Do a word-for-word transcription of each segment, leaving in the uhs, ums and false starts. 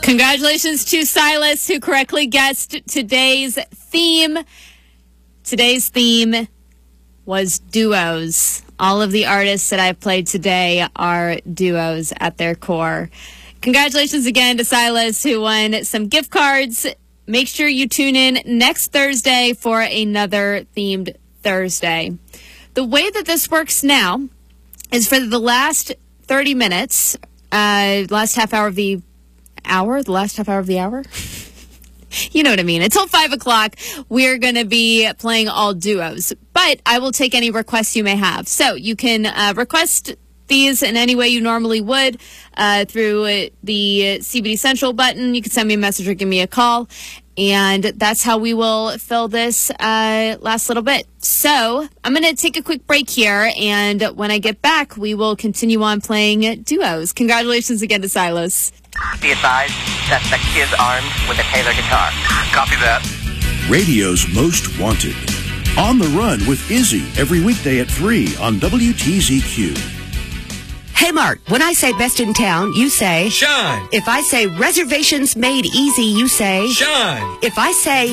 Congratulations to Silas, who correctly guessed today's theme. Today's theme was duos. All of the artists that I've played today are duos at their core. Congratulations again to Silas, who won some gift cards. Make sure you tune in next Thursday for another themed Thursday. The way that this works now is for the last thirty minutes, uh, last half hour of the hour, the last half hour of the hour. You know what I mean. Until five o'clock, we're going to be playing all duos. But I will take any requests you may have. So you can uh, request these in any way you normally would uh, through the C B D Central button. You can send me a message or give me a call. And that's how we will fill this uh, last little bit. So I'm going to take a quick break here. And when I get back, we will continue on playing duos. Congratulations again to Silas. Be advised that the kid's armed with a Taylor guitar. Copy that. Radio's Most Wanted. On the Run with Izzy every weekday at three on W T Z Q. Hey, Mark, when I say best in town, you say... Shine. If I say reservations made easy, you say... Shine. If I say...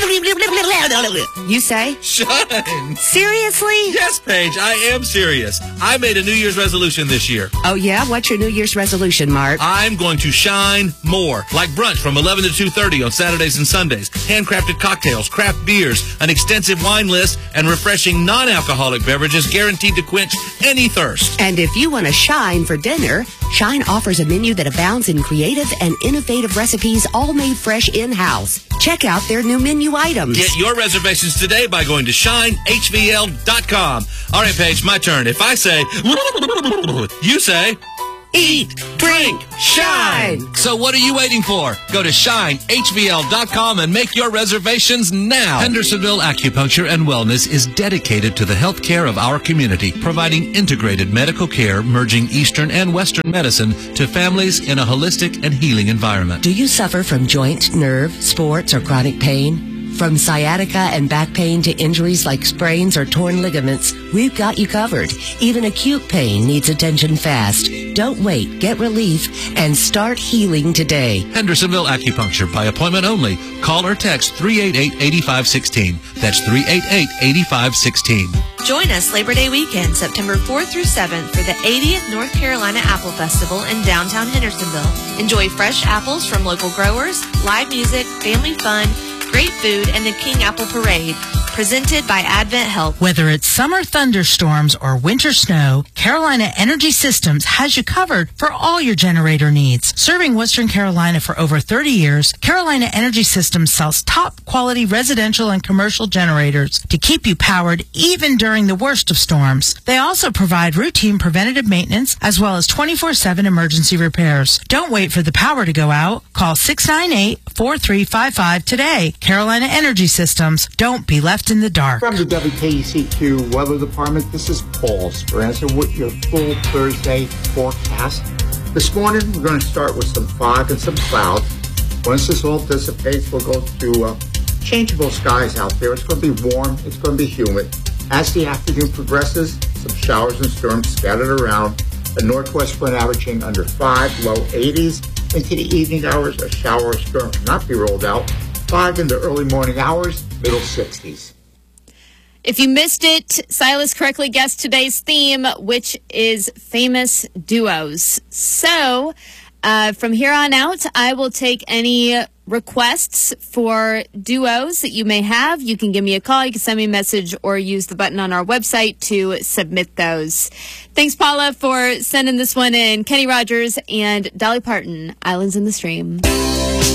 You say... Shine. Seriously? Yes, Paige, I am serious. I made a New Year's resolution this year. Oh, yeah? What's your New Year's resolution, Mark? I'm going to shine more. Like brunch from eleven to two thirty on Saturdays and Sundays. Handcrafted cocktails, craft beers, an extensive wine list, and refreshing non-alcoholic beverages guaranteed to quench any thirst. And if you want to shine for dinner, Shine offers a menu that abounds in creative and innovative recipes, all made fresh in-house. Check out their new menu items. Get your reservations today by going to shine h v l dot com. All right, Paige, my turn. If I say, you say... Eat, drink, shine. So what are you waiting for? Go to shine h v l dot com and make your reservations now. Hendersonville Acupuncture and Wellness is dedicated to the health care of our community, providing integrated medical care merging Eastern and Western medicine to families in a holistic and healing environment. Do you suffer from joint, nerve, sports, or chronic pain? From sciatica and back pain to injuries like sprains or torn ligaments, we've got you covered. Even acute pain needs attention fast. Don't wait. Get relief and start healing today. Hendersonville Acupuncture by appointment only. Call or text three eight eight, eight five one six. That's three eight eight, eight five one six. Join us Labor Day weekend, September fourth through seventh, for the eightieth North Carolina Apple Festival in downtown Hendersonville. Enjoy fresh apples from local growers, live music, family fun, great food, and the King Apple Parade, presented by Advent Health. Whether it's summer thunderstorms or winter snow, Carolina Energy Systems has you covered for all your generator needs. Serving Western Carolina for over thirty years, Carolina Energy Systems sells top-quality residential and commercial generators to keep you powered even during the worst of storms. They also provide routine preventative maintenance as well as twenty-four seven emergency repairs. Don't wait for the power to go out. Call six nine eight, four three five five today. Carolina Energy Systems. Don't be left in the dark. From the W K C Q Weather Department, this is Paul Speranza with your full Thursday forecast. This morning, we're going to start with some fog and some clouds. Once this all dissipates, we'll go to uh, changeable skies out there. It's going to be warm. It's going to be humid. As the afternoon progresses, some showers and storms scattered around. A northwest wind averaging under five, low eighties. Into the evening hours, a shower or storm cannot be rolled out. Fog in the early morning hours, middle sixties. If you missed it, Silas correctly guessed today's theme, which is famous duos. So, uh, from here on out, I will take any requests for duos that you may have. You can give me a call, you can send me a message, or use the button on our website to submit those. Thanks, Paula, for sending this one in. Kenny Rogers and Dolly Parton, Islands in the Stream.